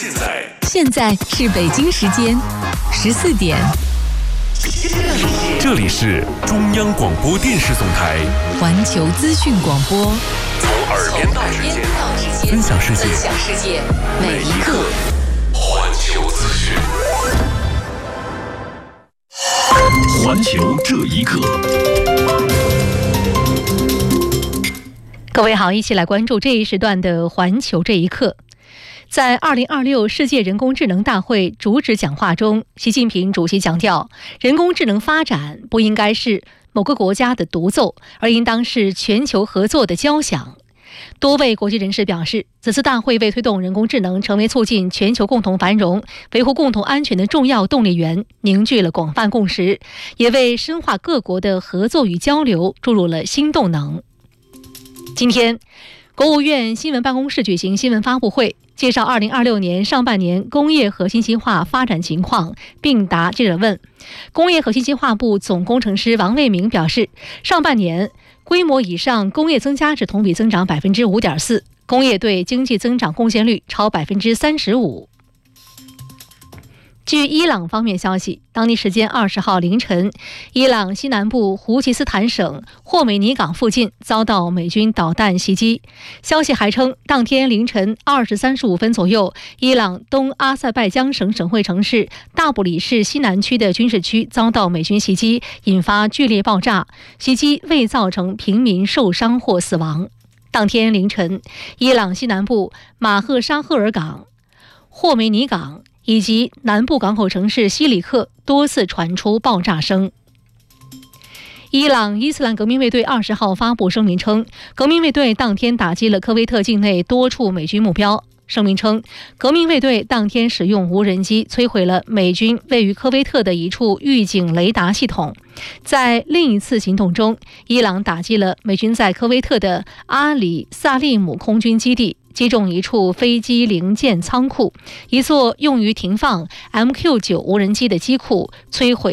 现在是北京时间14点。 这里是中央广播电视总台环球资讯广播， 从耳边到指尖，分享世界，每一刻环球资讯。环球这一刻。 各位好，一起来关注这一时段的环球这一刻。在2026世界人工智能大会主旨讲话中，习近平主席强调，人工智能发展不应该是某个国家的独奏，而应当是全球合作的交响。多位国际人士表示，此次大会为推动人工智能成为促进全球共同繁荣、维护共同安全的重要动力源凝聚了广泛共识，也为深化各国的合作与交流注入了新动能。今天，国务院新闻办公室举行新闻发布会，介绍2026年上半年工业和信息化发展情况，并答记者问。工业和信息化部总工程师王卫明表示，上半年规模以上工业增加值同比增长 5.4%， 工业对经济增长贡献率超 35%。据伊朗方面消息，当地时间20号凌晨，伊朗西南部胡齐斯坦省霍梅尼港附近遭到美军导弹袭击。消息还称，当天凌晨2时35分左右，伊朗东阿塞拜疆省省会城市大布里市西南区的军事区遭到美军袭击，引发剧烈爆炸。袭击未造成平民受伤或死亡。当天凌晨，伊朗西南部马赫沙赫尔港、霍梅尼港以及南部港口城市西里克多次传出爆炸声。伊朗伊斯兰革命卫队20号发布声明称，革命卫队当天打击了科威特境内多处美军目标。声明称，革命卫队当天使用无人机摧毁了美军位于科威特的一处预警雷达系统。在另一次行动中，伊朗打击了美军在科威特的阿里萨利姆空军基地，击中一处飞机零件仓库，一座用于停放 MQ-9 无人机的机库，摧毁